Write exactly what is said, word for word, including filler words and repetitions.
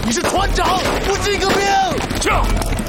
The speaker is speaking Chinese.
你是船长，不记个命！ 驾！